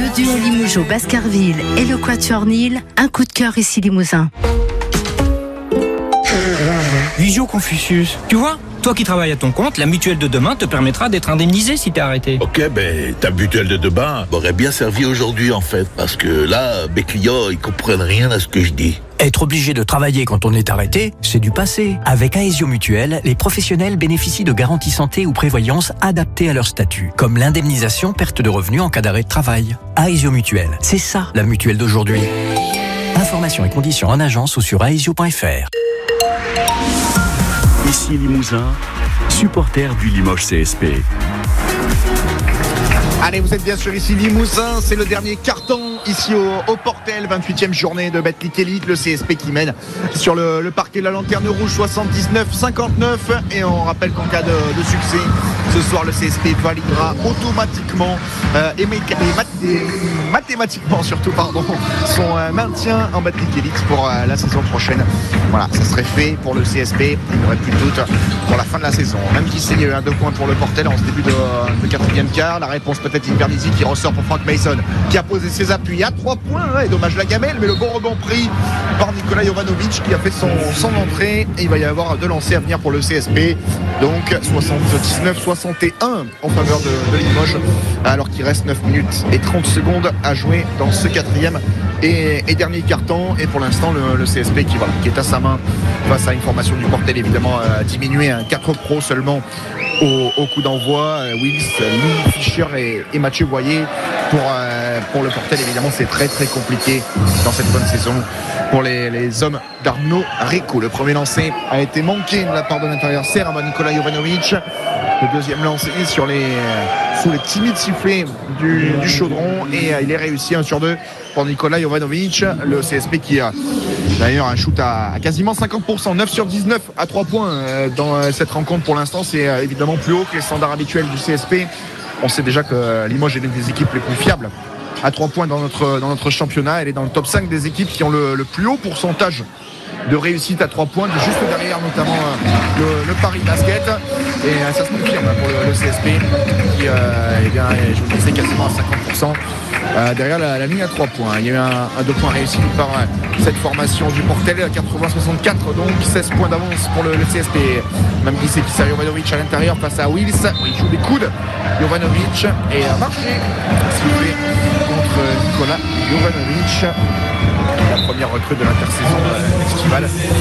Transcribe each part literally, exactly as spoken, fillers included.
Le duo Limougeot-Baskerville et le Quatuor Nil, un coup de cœur ici Limousin. Visio Confucius, tu vois, toi qui travailles à ton compte, la mutuelle de demain te permettra d'être indemnisé si t'es arrêté. Ok, ben ta mutuelle de demain m'aurait bien servi aujourd'hui en fait, parce que là, mes clients, ils comprennent rien à ce que je dis. Être obligé de travailler quand on est arrêté, c'est du passé. Avec Aesio Mutuelle, les professionnels bénéficient de garanties santé ou prévoyance adaptées à leur statut, comme l'indemnisation perte de revenus en cas d'arrêt de travail. Aesio Mutuelle, c'est ça la mutuelle d'aujourd'hui. Informations et conditions en agence ou sur aesio point f r. Ici Limousin, supporter du Limoges C S P. Allez, vous êtes bien sûr ici Limousin, c'est le dernier carton ici au, au Portel, vingt-huitième journée de Betclic Elite, le C S P qui mène sur le, le parquet de la Lanterne Rouge soixante-dix-neuf cinquante-neuf, et on rappelle qu'en cas de, de succès, ce soir le C S P validera automatiquement euh, et, mé- et, mat- et mathématiquement surtout pardon, son euh, maintien en Betclic Elite pour euh, la saison prochaine. Voilà, ça serait fait pour le C S P, il n'y aurait plus de doute pour la fin de la saison. Même si il y a eu un deux points pour le Portel en ce début de, de quatrième quart, la réponse peut-être Invernizzi qui ressort pour Frank Mason qui a posé ses appuis à trois points, hein, et dommage la gamelle, mais le bon rebond pris par Nikola Jovanovic qui a fait son, son entrée, et il va y avoir deux lancers à venir pour le C S P, donc soixante-dix-neuf soixante et un en faveur de, de Limoges, alors qu'il reste neuf minutes et trente secondes à jouer dans ce quatrième et, et dernier carton, et pour l'instant le, le C S P qui, voilà, qui est à sa main face à une formation du Portel évidemment euh, diminuée, un quatre pros seulement au, au coup d'envoi, euh, Wills, Lee, Fischer et, et Mathieu Boyer. Pour, euh, pour le Portel évidemment c'est très très compliqué dans cette bonne saison pour les, les hommes d'Arnaud Rico. Le premier lancé a été manqué de la part de l'intérieur serbe à Nikola Jovanovic. Le deuxième lancé sur les, sous les timides sifflets du, du chaudron, et euh, il est réussi un sur deux pour Nikola Jovanovic. Le C S P qui a d'ailleurs un shoot à, à quasiment cinquante pour cent, neuf sur dix-neuf à trois points euh, dans euh, cette rencontre. Pour l'instant c'est euh, évidemment plus haut que les standards habituels du C S P. On sait déjà que Limoges est l'une des équipes les plus fiables à trois points dans notre, dans notre championnat. Elle est dans le top cinq des équipes qui ont le, le plus haut pourcentage de réussite à trois points, juste derrière notamment euh, le, le Paris Basket, et euh, ça se confirme pour le, le C S P qui euh, eh bien, je vous le disais, quasiment à cinquante pour cent euh, derrière la, la ligne à trois points. Il y a eu un, un deux points réussi par euh, cette formation du Portel à quatre-vingts soixante-quatre, donc seize points d'avance pour le, le C S P. Même qui c'est qui sert Jovanovic à l'intérieur face à Wills, il joue des coudes Jovanovic, et a marché sifflé contre Nikola Jovanovic, la première recrue de l'intersaison euh, estivale.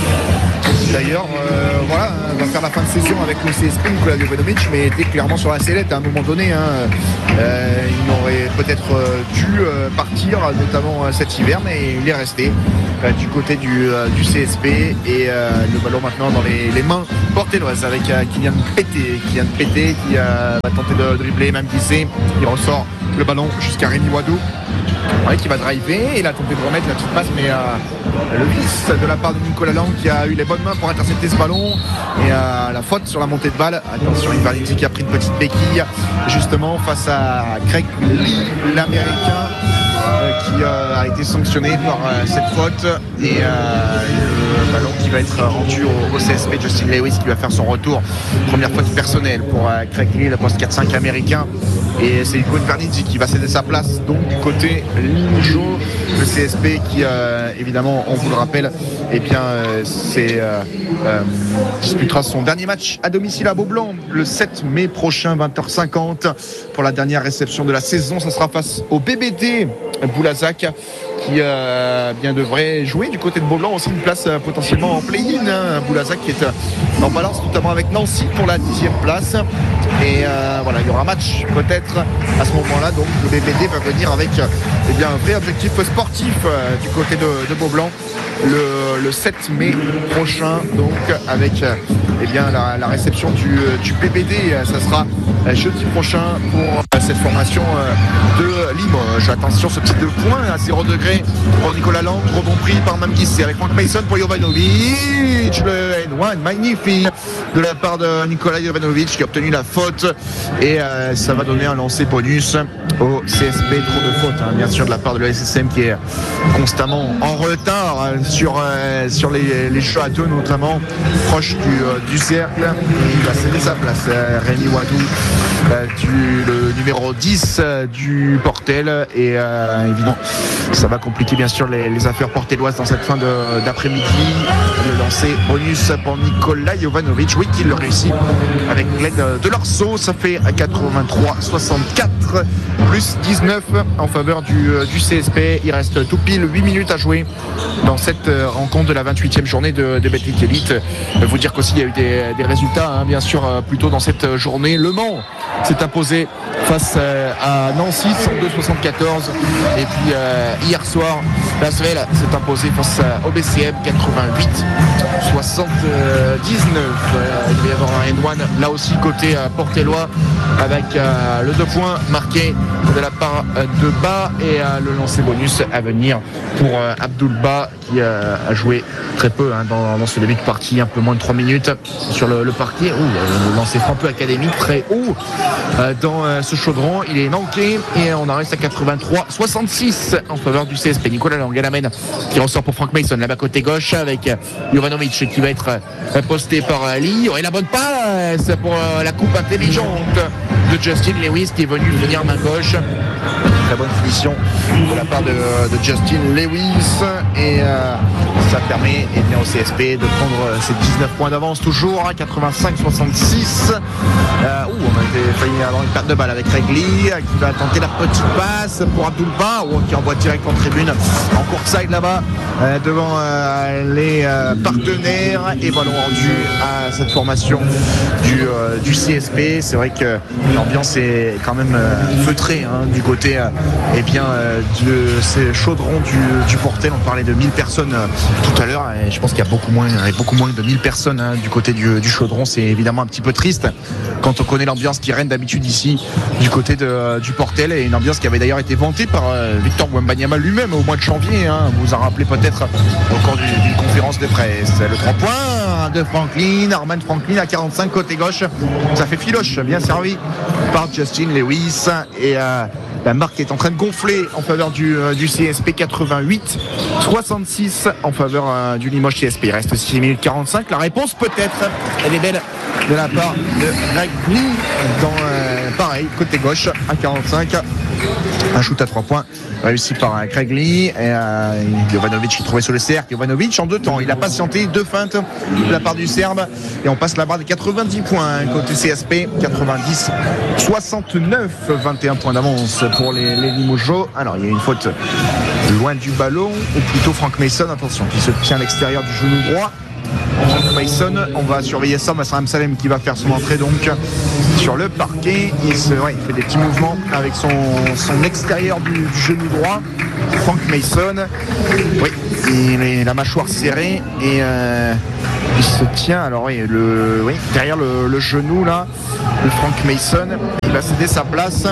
D'ailleurs, euh, voilà, on va faire la fin de saison avec le C S P. Nikola Jovanovic, mais était clairement sur la sellette à un moment donné, hein. Euh, il aurait peut-être euh, dû euh, partir, notamment euh, cet hiver, mais il est resté euh, du côté du, euh, du C S P, et euh, le ballon maintenant dans les, les mains portelloises avec euh, Kylian Pété, Kylian Pété qui euh, va tenter de dribbler, même glissé, il ressort le ballon jusqu'à Rémi Wadou. Ouais, qui va driver, il a tenté de remettre la petite passe, mais euh, le vice de la part de Nicolas Lang qui a eu les bonnes mains pour intercepter ce ballon, et euh, la faute sur la montée de balle. Attention, Invernizzi qui a pris une petite béquille justement face à Craig Lee, l'américain, euh, qui euh, a été sanctionné par euh, cette faute, et euh, le ballon qui va être rendu au, au C S P. Justin Lewis qui va faire son retour, première faute personnelle pour euh, Craig Lee, le poste quatre cinq américain, et c'est Hugo Invernizzi qui va céder sa place donc du côté Limougeot. Le C S P qui euh, évidemment, on vous le rappelle, eh bien euh, c'est euh, euh, disputera son dernier match à domicile à Beaublanc le sept mai prochain, vingt heures cinquante, pour la dernière réception de la saison. Ça sera face au B B D Boulazac, qui euh, bien devrait jouer du côté de Beaublanc aussi une place euh, potentiellement en play-in, hein. Boulazac qui est euh, en balance notamment avec Nancy pour la dixième place, et euh, voilà, il y aura match peut-être à ce moment-là, donc le B B D va venir avec euh, eh bien, un vrai objectif sportif euh, du côté de, de Beaublanc le, le sept mai prochain, donc avec euh, eh bien, la, la réception du, du B B D. Ça sera euh, jeudi prochain pour euh, cette formation euh, de Limoges. Attention, ce petit deux points à zéro degré pour Nicolas Lang, rebond pris par Mamguissé avec Frank Mason pour Jovanovic, le N un magnifique de la part de Nikola Jovanovic qui a obtenu la faute, et euh, ça va donner un lancer bonus au C S B. Trop de fautes, hein, bien sûr, de la part de l'E S S M qui est constamment en retard euh, sur, euh, sur les, les jeux à deux, notamment proche du, euh, du cercle, et il va céder sa place. euh, Rémi Wadou, euh, du, le numéro dix euh, du Portel, et euh, évidemment ça va compliquer bien sûr les, les affaires portelloises dans cette fin de, d'après-midi. Le lancer bonus pour Nikola Jovanovic, oui, qui le réussit avec l'aide de Lorso. Ça fait quatre-vingt-trois soixante-quatre plus dix-neuf en faveur du, du C S P. Il reste tout pile huit minutes à jouer dans cette rencontre de la vingt-huitième journée de, de Betclic Elite. Vous dire qu'aussi il y a eu des, des résultats hein, bien sûr plus tôt dans cette journée. Le Mans s'est imposé face à Nancy cent deux soixante-quatorze, et puis euh, hier soir Lasvel s'est imposé face au B C M quatre-vingt-huit soixante-dix-neuf. Euh, il va y avoir un N un là aussi côté euh, portellois avec euh, le deux points marqué de la part euh, de Bas et euh, le lancer bonus à venir pour euh, Abdoul Ba qui euh, a joué très peu hein, dans, dans ce début de partie, un peu moins de trois minutes sur le, le parquet. Ouh, le lancer franc peu académique très haut euh, dans euh, ce chaudron. Il est manqué et on en reste à quatre-vingt-trois soixante-six en faveur du C S P. Nicolas Langalamène qui ressort pour Frank Mason là-bas côté gauche avec Jovanovic qui va être euh, posté par Ali. Et la bonne passe pour euh, la coupe intelligente de Justin Lewis qui est venu venir main gauche. Très bonne finition de la part de, de Justin Lewis et euh, ça permet eh bien, au C S P de prendre ses dix-neuf points d'avance toujours à quatre-vingt-cinq soixante-six. Euh, ouh, on a été failli avoir une perte de balle avec Regli qui va tenter la petite passe pour Abdoul Ba oh, qui envoie direct en tribune en courtside là-bas euh, devant euh, les euh, partenaires et ballon rendu à cette formation du, euh, du C S P. C'est vrai que l'ambiance est quand même euh, feutrée hein, du côté euh, eh bien, euh, de ces chaudrons du, du Portel. On parlait de mille personnes euh, tout à l'heure et je pense qu'il y a beaucoup moins, beaucoup moins de mille personnes hein, du côté du, du chaudron. C'est évidemment un petit peu triste quand on connaît l'ambiance qui règne d'habitude ici du côté de, du Portel, et une ambiance qui avait d'ailleurs été vantée par euh, Victor Wembanyama lui-même au mois de janvier hein. Vous vous en rappelez peut-être au cours d'une, d'une conférence de presse. Le trois points de Franklin, Armand Franklin à quarante-cinq côté gauche, ça fait filoche, bien servi par Justin Lewis et euh, la marque est en train de gonfler en faveur du, euh, du C S P. Quatre-vingt-huit soixante-six en faveur euh, du Limoges C S P. Il reste six minutes quarante-cinq. La réponse peut-être, elle est belle de la part de Ragni dans euh, pareil côté gauche à quarante-cinq. Un shoot à trois points réussi par euh, Craig Lee et euh, Jovanovic qui trouvait sur le cercle. Jovanovic en deux temps, il a patienté, deux feintes de la part du Serbe et on passe la barre des quatre-vingt-dix points côté C S P. Quatre-vingt-dix soixante-neuf, vingt et un points d'avance pour les, les Limogeaux. Alors il y a une faute loin du ballon, ou plutôt Frank Mason, attention, qui se tient à l'extérieur du genou droit. Frank Mason, on va surveiller ça. Massam Salem qui va faire son entrée donc sur le parquet. Il, se, ouais, il fait des petits mouvements avec son, son extérieur du, du genou droit. Frank Mason, oui, il est la mâchoire serrée et euh, il se tient. Alors oui, le, oui derrière le, le genou là, de Frank Mason. Il va céder sa place.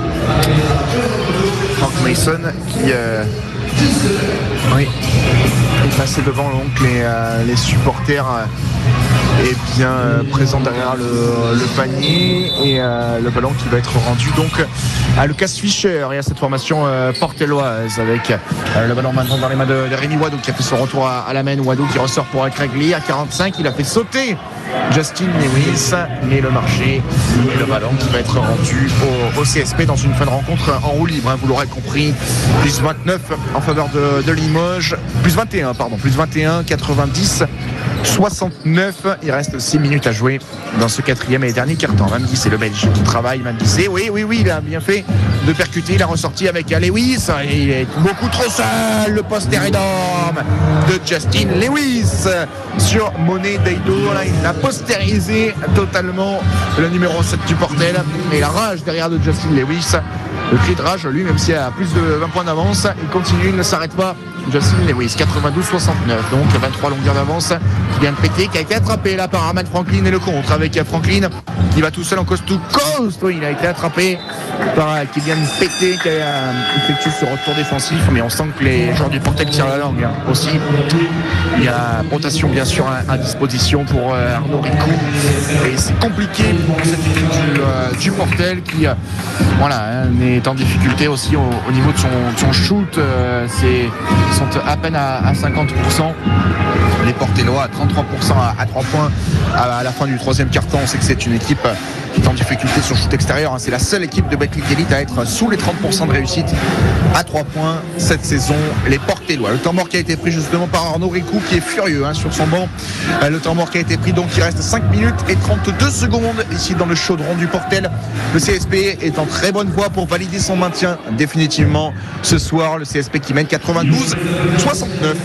Frank Mason qui euh, oui, est passé devant donc les, euh, les supporters euh, est bien euh, présent derrière le, le panier et euh, le ballon qui va être rendu donc à Lucas Fischer et à cette formation euh, portelloise avec euh, le ballon maintenant dans les mains de, de Rémi Wadou qui a fait son retour à, à la main. Wadou qui ressort pour Craig Lee à quarante-cinq. Il a fait sauter Justin Lewis, mais le marché et le ballon qui va être rendu au, au C S P dans une fin de rencontre en roue libre, hein, vous l'aurez compris. Plus vingt-neuf en faveur de, de Limoges, plus vingt et un pardon, plus vingt et un, quatre-vingt-dix soixante-neuf. Il reste six minutes à jouer dans ce quatrième et dernier quart-temps. Mamdi, c'est le Belge qui travaille. Mamdi, c'est oui, oui, oui, il a bien fait de percuter. Il a ressorti avec Lewis. Et il est beaucoup trop seul. Le poster énorme de Justin Lewis sur Monet Deido. Là, il a postérisé totalement le numéro sept du Portel. Et la rage derrière de Justin Lewis. Le cri de rage, lui, même s'il a plus de vingt points d'avance, il continue, il ne s'arrête pas. Justin Lewis, quatre-vingt-douze soixante-neuf, donc vingt-trois longueurs d'avance, qui vient de péter, qui a été attrapé là par Armand Franklin et le contre avec Franklin, qui va tout seul en coast to coast. Oui, il a été attrapé par qui vient de péter, qui a effectué ce retour défensif, mais on sent que les joueurs du Portel tirent la langue hein, aussi. Il y a rotation bien sûr à, à disposition pour euh, Arnaud Ricou, et c'est compliqué pour cette équipe du, euh, du Portel qui euh, voilà, hein, est en difficulté aussi au, au niveau de son, de son shoot. Euh, c'est, ils sont à peine à, à cinquante pour cent. Les Portellois à trente-trois pour cent à, à trois points à, à la fin du troisième quart-temps. On sait que c'est une équipe est en difficulté sur shoot extérieur. C'est la seule équipe de Betclic Elite à être sous les trente pour cent de réussite à trois points cette saison. Les Portellois. Le temps mort qui a été pris justement par Arnaud Ricou qui est furieux hein, sur son banc. Le temps mort qui a été pris, donc il reste cinq minutes et trente-deux secondes ici dans le chaudron du Portel. Le C S P est en très bonne voie pour valider son maintien définitivement ce soir. Le C S P qui mène quatre-vingt-douze soixante-neuf.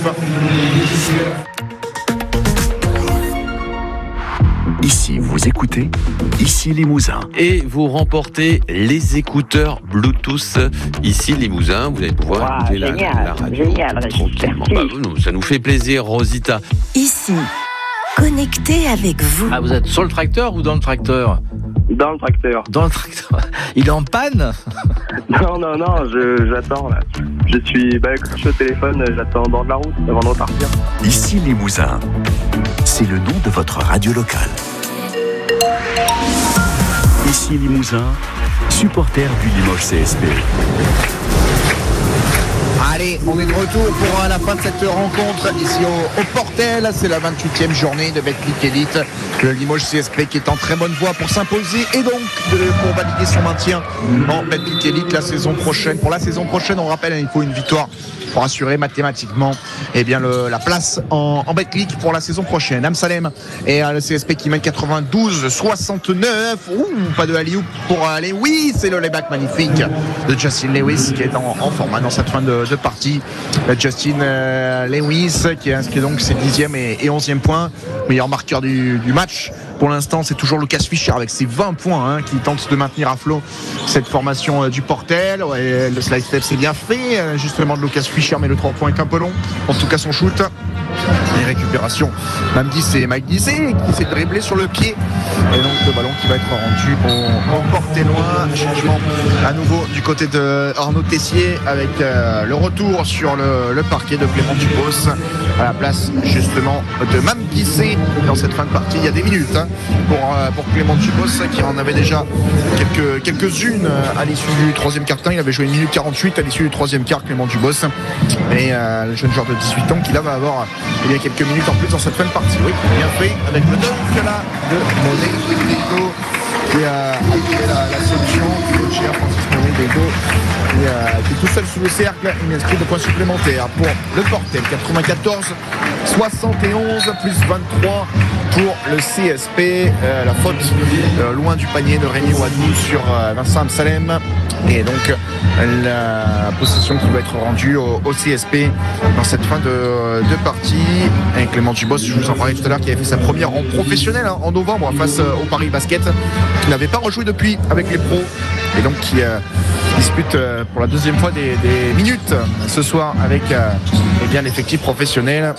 Ici, vous écoutez Ici Limousin. Et vous remportez les écouteurs Bluetooth Ici Limousin. Vous allez pouvoir wow, écouter génial, la, la radio génial, tranquillement. Bah, nous, ça nous fait plaisir, Rosita. Ici, connecté avec vous. Ah, vous êtes sur le tracteur ou dans le tracteur ? Dans le tracteur. Dans le tracteur. Il est en panne ? Non, non, non, je, j'attends là. Je suis, bah, quand je suis au téléphone, j'attends en bord de la route avant de repartir. Ici Limousin. C'est le nom de votre radio locale. Ici Limousin, supporter du Limoges C S P. Allez, on est de retour pour la fin de cette rencontre ici au, au Portel. C'est la vingt-huitième journée de Betclic Elite. Le Limoges C S P qui est en très bonne voie pour s'imposer et donc de, pour valider son maintien en Betclic Elite la saison prochaine. Pour la saison prochaine, on rappelle, il faut une victoire pour assurer mathématiquement eh bien, le, la place en, en Betclic pour la saison prochaine. Amsalem et euh, le C S P qui mène quatre-vingt-douze soixante-neuf. Ouh, pas de alley-oop pour aller. Oui, c'est le layback magnifique de Justin Lewis qui est en, en forme dans cette fin de, de partie. Justin euh, Lewis qui a inscrit donc ses dixième et, et onzième points. Meilleur marqueur du, du match. Pour l'instant, c'est toujours Lucas Fischer avec ses vingt points hein, qui tente de maintenir à flot cette formation euh, du Portel. Ouais, le slide step c'est bien fait, euh, justement de Lucas Fischer, mais le trois points est un peu long. En tout cas, son shoot. Les récupérations. Mamdi, c'est Mike Dissé qui s'est dribblé sur le pied. Et donc le ballon qui va être rendu au, au Portellois. Changement à nouveau du côté de Arnaud Tessier avec euh, le retour sur le, le parquet de Clément Dubos à la place justement de Mam Dissé dans cette fin de partie. Il y a des minutes hein, pour, euh, pour Clément Dubos qui en avait déjà quelques, quelques-unes à l'issue du troisième quart-temps. Il avait joué une minute quarante-huit à l'issue du troisième quart, Clément Dubos. Et euh, le jeune joueur de dix-huit ans qui là va avoir il y a quelques minutes en plus dans cette fin de partie. Oui, bien fait avec le dunk là de Monet Dego qui a appuyé la, la solution. Le cher Francis Monet Dego qui, euh, qui est tout seul sous le cercle. Il inscrit de points supplémentaires pour le Portel. quatre-vingt-quatorze soixante et onze plus vingt-trois pour le C S P. Euh, la faute euh, loin du panier de Rémi Ouadou sur euh, Vincent Amsalem. Et donc la possession qui va être rendue au, au C S P dans cette fin de, de partie. Et Clément Dubos, je vous en parlais tout à l'heure, qui avait fait sa première en professionnel hein, en novembre face au Paris Basket, qui n'avait pas rejoué depuis avec les pros et donc qui euh, dispute euh, pour la deuxième fois des, des minutes ce soir avec euh, eh bien, l'effectif professionnel.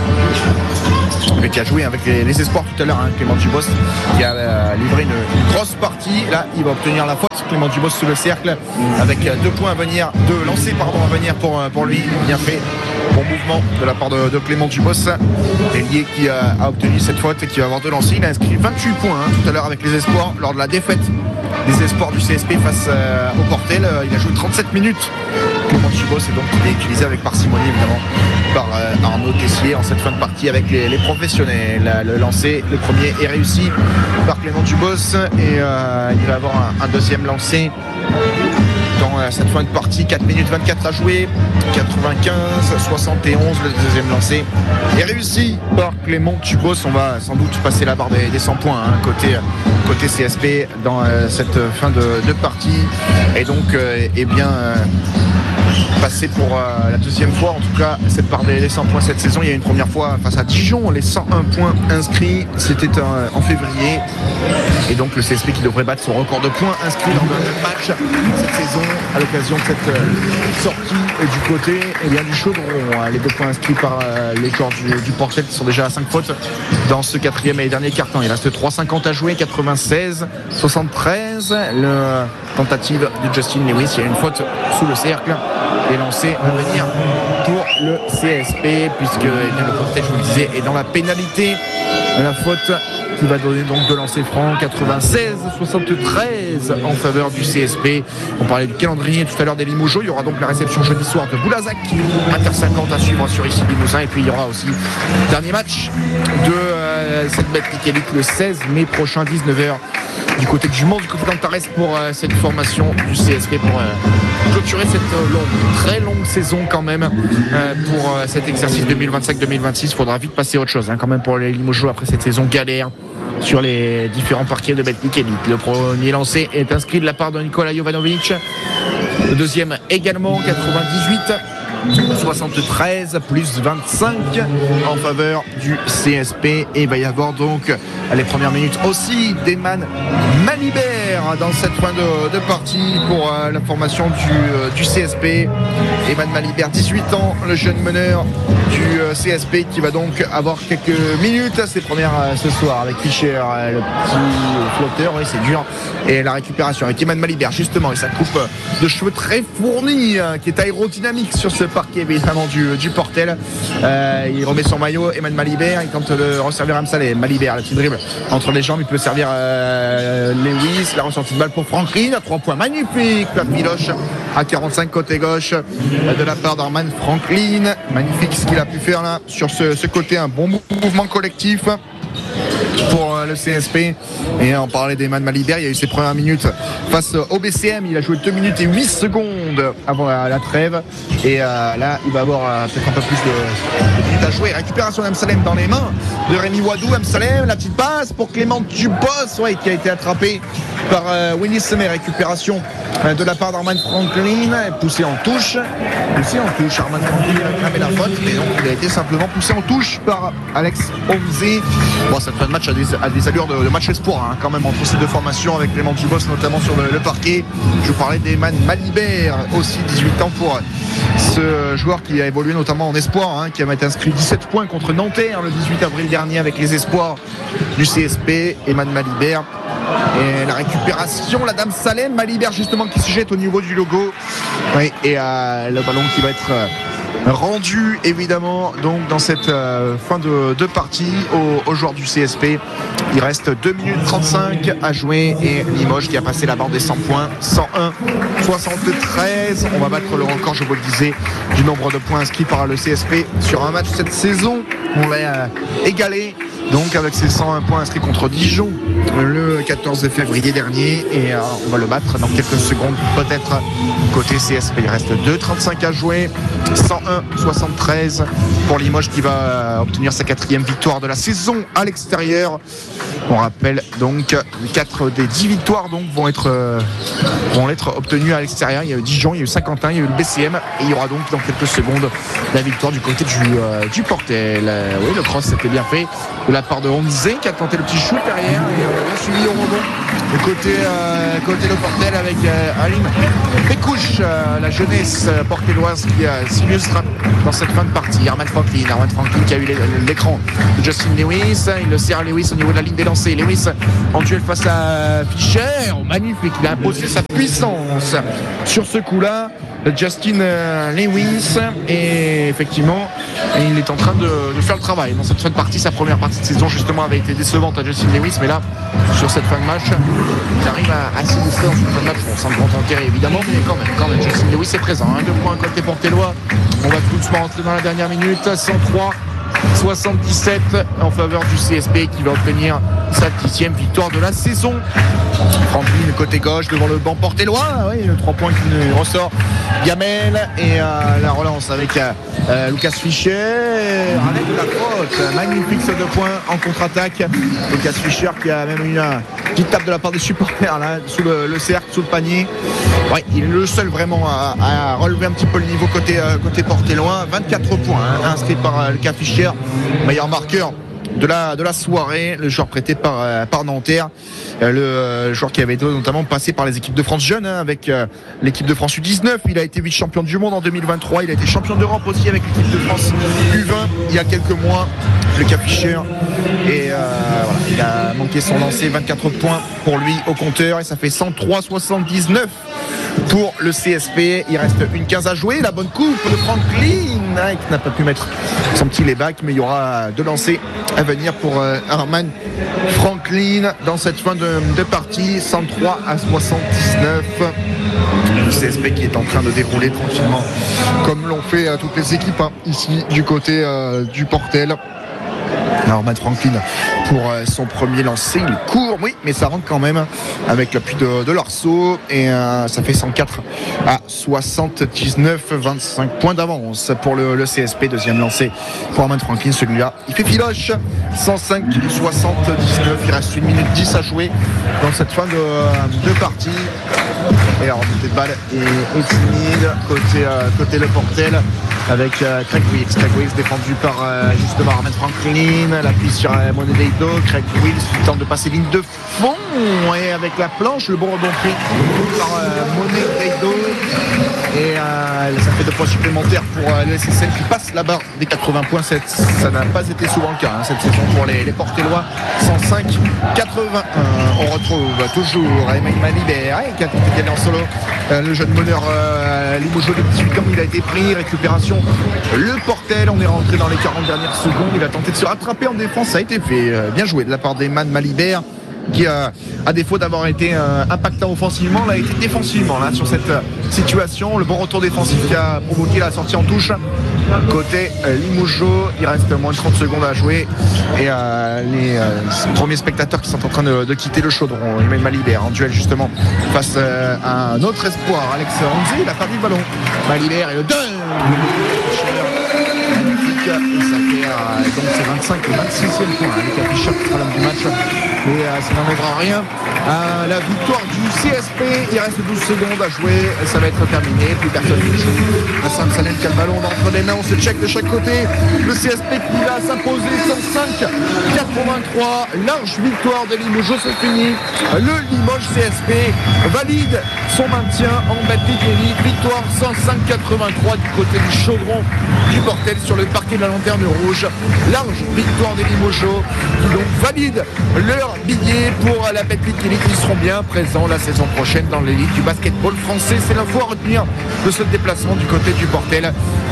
Mais qui a joué avec les, les espoirs tout à l'heure, hein, Clément Dubos qui a euh, livré une, une grosse partie. Là, il va obtenir la faute. Clément Dubos sous le cercle avec euh, deux points à venir, deux lancers pardon à venir pour, euh, pour lui. Bien fait. Bon mouvement de la part de, de Clément Dubos. L'ailier qui a, a obtenu cette faute et qui va avoir deux lancers. Il a inscrit vingt-huit points hein, tout à l'heure avec les espoirs lors de la défaite des espoirs du C S P face euh, au Portel. Il a joué trente-sept minutes. Clément Dubos et donc il est utilisé avec parcimonie évidemment par euh, Arnaud Tessier en cette fin de partie avec les, les professionnels. Le lancer, le premier est réussi par Clément Dubos et euh, il va avoir un, un deuxième lancé dans euh, cette fin de partie. Quatre minutes vingt-quatre à jouer, quatre-vingt-quinze soixante et onze, le deuxième lancé est réussi par Clément Dubos. On va sans doute passer la barre des, des cent points hein, côté, côté C S P dans euh, cette fin de, de partie et donc euh, eh bien euh, passer pour euh, la deuxième fois en tout cas cette barre des cent points cette saison. Il y a une première fois face à Dijon, les cent un points inscrits, c'était euh, en février et donc le C S P qui devrait battre son record de points inscrits dans le match cette saison à l'occasion de cette euh, sortie et du côté et bien, du chaudron. Hein, les deux points inscrits par euh, les joueurs du, du Portel qui sont déjà à cinq fautes dans ce quatrième et dernier quart-temps. Il reste trois cinquante à jouer, quatre-vingt-seize soixante-treize, le tentative de Justin Lewis, il y a une faute sous le cercle et lancé à venir pour le C S P puisque eh bien, le Portel, je vous le disais, est dans la pénalité. La faute qui va donner donc de lancer franc, quatre-vingt-seize soixante-treize en faveur du C S P. On parlait du calendrier tout à l'heure des Limougeaux. Il y aura donc la réception jeudi soir de Boulazac, Inter cinquante à suivre sur ici Limousin. Et puis il y aura aussi le dernier match de euh, cette Betclic Elite le seize mai prochain, dix-neuf heures, du côté du Mans, du côté d'Antares, pour euh, cette formation du C S P, pour euh, clôturer cette euh, longue, très longue saison quand même, euh, pour euh, cet exercice deux mille vingt-cinq deux mille vingt-six. Il faudra vite passer à autre chose, hein, quand même, pour les Limogeaux après cette saison galère sur les différents parquets de Betclic Elite. Le premier lancé est inscrit de la part de Nikola Jovanovic. Le deuxième également, quatre-vingt-dix-huit soixante-treize plus vingt-cinq en faveur du C S P. Et il va y avoir donc les premières minutes aussi d'Eman Malibert dans cette fin de, de partie pour euh, la formation du, euh, du C S P. Eman Malibert, dix-huit ans, le jeune meneur du euh, C S P, qui va donc avoir quelques minutes, ses premières euh, ce soir avec Fischer, euh, le petit flotteur, oui c'est dur, et la récupération avec Eman Malibert justement, et sa coupe de cheveux très fournie, euh, qui est aérodynamique sur ce parquet évidemment du, du Portel. Euh, il remet son maillot, Eman Malibert, il tente de resservir Amsalem. Malibert, le petit dribble entre les jambes, il peut servir euh, Lewis, la ressortie de balle pour Franklin, à trois points, magnifique, la filoche à quarante-cinq côté gauche de la part d'Arman Franklin. Magnifique ce qu'il a pu faire là sur ce, ce côté, un bon mouvement collectif pour le C S P. Et on parlait d'Eman Malibert, il y a eu ses premières minutes face au B C M, il a joué deux minutes et huit secondes avant la, la trêve, et euh, là il va avoir euh, peut-être un peu plus de, de minutes à jouer. Récupération d'Amsalem dans les mains de Rémi Wadou. Amsalem, la petite passe pour Clément Dubos, ouais, qui a été attrapé par euh, Willy Semer. Récupération euh, de la part d'Arman Franklin, poussé en touche, poussé en touche, Arman Franklin a cramé la faute, mais donc il a été simplement poussé en touche par Alex Omzé. Bon, cette fin de match a des, a des allures de, de match espoir, hein, quand même, entre ces deux formations, avec Clément Dubos notamment sur le, le parquet. Je vous parlais d'Eman Malibert, aussi dix-huit ans pour ce joueur qui a évolué notamment en espoir, hein, qui a été inscrit dix-sept points contre Nanterre, hein, le dix-huit avril dernier avec les espoirs du C S P. Eman Malibert, et la récupération, la dame Salem, Malibert justement qui se jette au niveau du logo, oui, et euh, le ballon qui va être euh, rendu évidemment donc dans cette euh, fin de, de partie aux, aux joueurs du C S P. Il reste deux minutes trente-cinq à jouer, et Limoges qui a passé la barre des cent points, cent un soixante-treize. On va battre le record, je vous le disais, du nombre de points inscrits par le C S P sur un match cette saison. On l'a euh, égalé donc avec ses cent un points inscrits contre Dijon le quatorze février dernier, et euh, on va le battre dans quelques secondes peut-être côté C S P. Il reste deux trente-cinq à jouer, cent un soixante-treize pour Limoges, qui va obtenir sa quatrième victoire de la saison à l'extérieur. On rappelle donc quatre des dix victoires donc vont être euh, vont être obtenues à l'extérieur. Il y a eu Dijon, il y a eu Saint-Quentin, il y a eu le B C M, et il y aura donc dans quelques secondes la victoire du côté du, euh, du Portel. Euh, oui, le cross c'était bien fait de la part de Honzé, qui a tenté le petit shoot derrière, et on a suivi au rebond du côté, euh, côté le Portel avec euh, Alim Pécouche, euh, la jeunesse euh, porteloise qui euh, s'illustre dans cette fin de partie. Arman Franklin, Arman Franklin qui a eu l'écran de Justin Lewis, il le sert Lewis au niveau de la ligne des lancers. Lewis en duel face à Fischer, oh, magnifique, il a imposé sa puissance sur ce coup-là, Justin Lewis, et effectivement il est en train de, de faire le travail dans cette fin de partie. Sa première partie de saison justement avait été décevante à Justin Lewis, mais là sur cette fin de match il arrive à, à s'illustrer dans cette fin de match, bon, sans grand intérêt évidemment, mais quand même, quand même Justin Lewis est présent, hein, deux points côté portelois. On va tout doucement rentrer dans la dernière minute, cent trois soixante-dix-sept en faveur du C S P, qui va obtenir sa dixième victoire de la saison. Franklin côté gauche devant le banc portelois, oui, le trois points qui ressort Gamel, et euh, la relance avec euh, Lucas Fischer avec la faute, magnifique ce deux points en contre-attaque. Lucas Fischer qui a même eu une petite tape de la part des supporters là, sous le, le cercle, sous le panier. Ouais, il est le seul vraiment à, à relever un petit peu le niveau côté, euh, côté portelois. vingt-quatre points hein, inscrits par euh, Lucas Fischer, meilleur marqueur de la, de la soirée, le joueur prêté par, euh, par Nanterre, euh, le euh, joueur qui avait été notamment passé par les équipes de France jeunes, hein, avec euh, l'équipe de France U dix-neuf. Il a été vice-champion du monde en deux mille vingt-trois, il a été champion d'Europe aussi avec l'équipe de France U vingt il y a quelques mois, le Lucas Fischer, et euh, voilà, il a manqué son lancer, vingt-quatre points pour lui au compteur, et ça fait cent trois soixante-dix-neuf pour le C S P. Il reste une quinze à jouer, la bonne coupe de Franklin, hein, qui n'a pas pu mettre son petit layback, mais il y aura deux lancers à venir pour euh, Arman Franklin dans cette fin de, de partie, cent trois à soixante-dix-neuf. Le C S P qui est en train de dérouler tranquillement, comme l'ont fait euh, toutes les équipes hein, ici du côté euh, du Portel. Norman Franklin pour son premier lancé, il court, oui, mais ça rentre quand même avec l'appui de, de l'arceau et euh, ça fait cent quatre à soixante-dix-neuf, vingt-cinq points d'avance pour le, le C S P. Deuxième lancé pour Norman Franklin, celui-là il fait filoche, cent cinq soixante-dix-neuf, il reste une minute dix à jouer dans cette fin de, de partie. Et alors remontée de balle et, et timide côté, euh, côté Le Portel avec euh, Craig Wills. Craig Wills défendu par euh, justement Armand Franklin, l'appui sur euh, Monedeido. Craig Wills qui tente de passer ligne de fond et avec la planche, le bon rebond pris par euh, Monedeido. Et euh, ça fait deux points supplémentaires pour euh, le S S N qui passe la barre des quatre-vingts points. Ça n'a pas été souvent le cas hein, cette saison pour les, les Portellois. cent cinq quatre-vingt-un. On retrouve toujours Emmanuel Malibert qui a gagné en solo. Euh, le jeune meneur euh, Limoges de dix-huit ans, il a été pris. Récupération Le Portel. On est rentré dans les quarante dernières secondes. Il a tenté de se rattraper en défense. Ça a été fait. Euh, bien joué de la part d'Emmanuel Malibert, qui euh, à défaut d'avoir été euh, impactant offensivement, l'a été défensivement là sur cette euh, situation. Le bon retour défensif qui a provoqué la sortie en touche côté euh, Limoges. Il reste moins de trente secondes à jouer et euh, les euh, premiers spectateurs qui sont en train de, de quitter le chaudron. Emmanuel Malibert en duel justement face euh, à un autre espoir, Alex Ronzi. Il a perdu le ballon. Malibert et le deux. Et ça fait euh, donc c'est vingt-cinq, le vingt-sixième point hein, avec Fischer qui sera l'homme du match. Et euh, ça n'enlèvera rien à la victoire du C S P. Il reste douze secondes à jouer, ça va être terminé, plus personne ne joue. Hassan Salem qui a le ballon entre les mains, on se check de chaque côté. Le C S P qui va s'imposer cent cinq quatre-vingt-trois, large victoire de Limoges, c'est fini. Le Limoges C S P valide son maintien en Betclic Elite, victoire cent cinq quatre-vingt-trois du côté du chaudron du Portel sur le parquet de la Lanterne Rouge. Large victoire des Limogeaux qui donc valident leur billet pour la Betclic Elite. Ils seront bien présents la saison prochaine dans l'élite du basketball français. C'est l'info à retenir de ce déplacement du côté du Portel.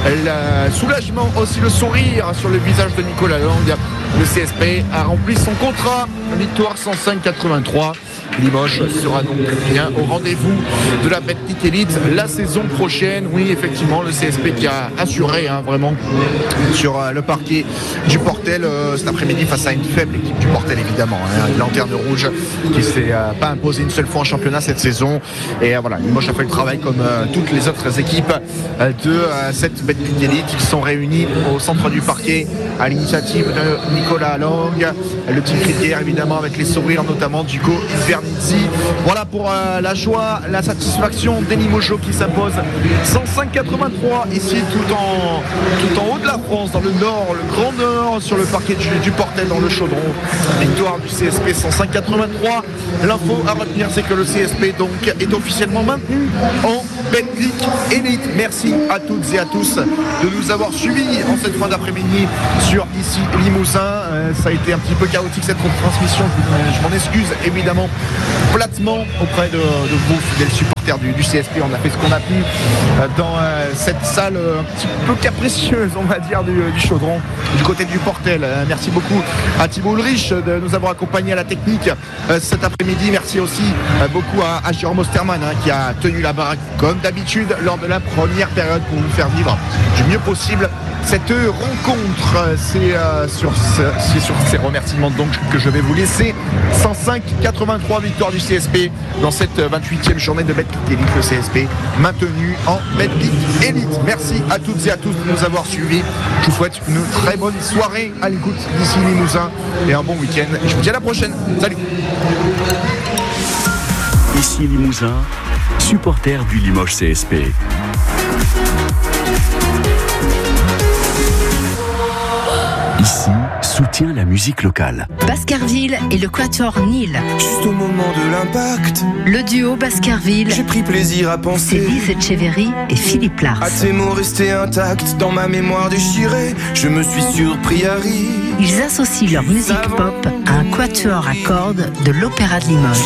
Le soulagement, aussi le sourire sur le visage de Nicolas Lang. Le C S P a rempli son contrat. Victoire cent cinq quatre-vingt-trois. Limoges sera donc bien au rendez-vous de la Betclic Elite la saison prochaine. Oui, effectivement, le C S P qui a assuré hein, vraiment sur euh, le parquet du Portel euh, cet après-midi face à une faible équipe du Portel évidemment. Hein, une Lanterne Rouge qui s'est euh, pas imposée une seule fois en championnat cette saison. Et euh, voilà, Limoges a fait le travail comme euh, toutes les autres équipes euh, de euh, cette Betclic Elite. Ils sont réunis au centre du parquet à l'initiative de Nicolas Lang. Le team Critière évidemment avec les sourires notamment d'Hugo Vernizzi. Voilà pour euh, la joie, la satisfaction des Limogeaux qui s'impose cent cinq quatre-vingt-trois ici tout en, tout en haut de la France, dans le nord, le grand nord, sur le parquet du, du Portel dans le chaudron. Victoire du C S P cent cinq quatre-vingt-trois. L'info à retenir, c'est que le C S P donc est officiellement maintenu en Betclic Elite. Merci à toutes et à tous de nous avoir suivis en cette fin d'après-midi sur ici Limousin. Euh, ça a été un petit peu chaotique cette transmission, je, je m'en excuse évidemment platement auprès de, de vous fidèles supporters du, du C S P. On a fait ce qu'on a pu euh, dans euh, cette salle euh, un petit peu capricieuse on va dire du, du chaudron du côté du Portel. Euh, merci beaucoup à Thibault Ulrich de nous avoir accompagnés à la technique euh, cet après-midi. Merci aussi euh, beaucoup à, à Jérôme Osterman hein, qui a tenu la baraque comme d'habitude lors de la première période pour nous faire vivre du mieux possible cette rencontre. C'est euh, sur, ce, sur ces remerciements donc que je vais vous laisser. Cent cinq quatre-vingt-trois victoire du C S P dans cette vingt-huitième journée de Betclic Elite. Le C S P maintenu en Betclic Elite. Merci à toutes et à tous de nous avoir suivis. Je vous souhaite une très bonne soirée à l'écoute d'ici Limousin et un bon week-end. Je vous dis à la prochaine. Salut. Ici Limousin, supporter du Limoges C S P. Ici, soutient la musique locale. Baskerville et le Quatuor Nil. Juste au moment de l'impact, le duo Baskerville. J'ai pris plaisir à penser. C'est Lise Etcheverry et Philippe Lars. À tes mots restés intacts dans ma mémoire déchirée, je me suis surpris à rire. Ils associent leur musique pop à un quatuor à cordes de l'Opéra de Limoges.